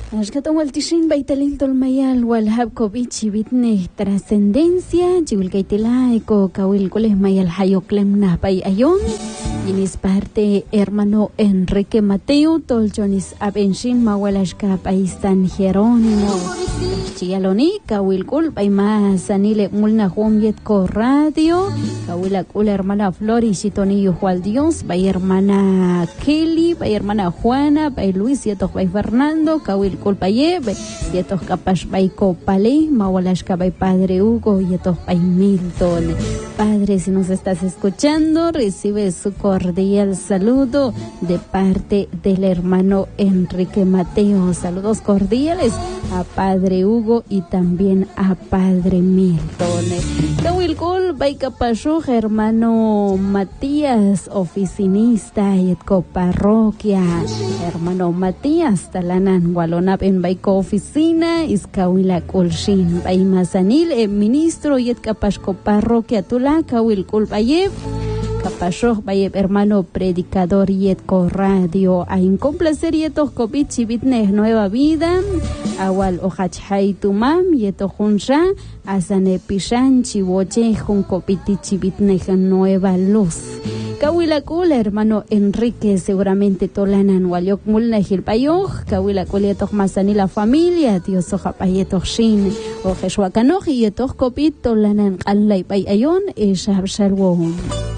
Ashkatan waltishin baitalil tolmayal walhab kobichi bitne trascendencia chivilkaitila eko kawil koles mayal hayoklem nahpay ayon yinis parte hermano Enrique Mateo tolchonis abenshin mawalashka país San Jerónimo chiyaloni kawil kul payma sanile mulna homiet ko radio kawila kul hermana Flori Chitoni Juan Dios bay hermana Kelly bay hermana Juana bay Luis yetos bay Fernando kawil Culpaye, yetos capaz bay Copale, mawalashka bay Padre Hugo, yetos bay Milton. Padre, si nos estás escuchando, recibe su cordial saludo de parte del hermano Enrique Mateo. Saludos cordiales a Padre Hugo y también a Padre Milton. Kawilkul bay Capashu, hermano Matías, oficinista y coparroquia. Hermano Matías, talanan walona en baiko oficina iskawila kulshin bay masanil ministro yet kapashko parroquia tula kawil kul bayev kapashoh bayev hermano predicador yet ko radio a incomplacer yetos kobichi bitne nueva vida awal ojachhay tumam yeto junsha asane pishan chiwoche jun kopitichi bitne nueva luz. Kawilakul, hermano Enrique, seguramente tolanan waliok mulna hilpayoj, kawilakul yetok masani la familia, Dios ojapayetok shin, o jeshuakanoj yetok kopit tolanan alay pay ayon, shalwon.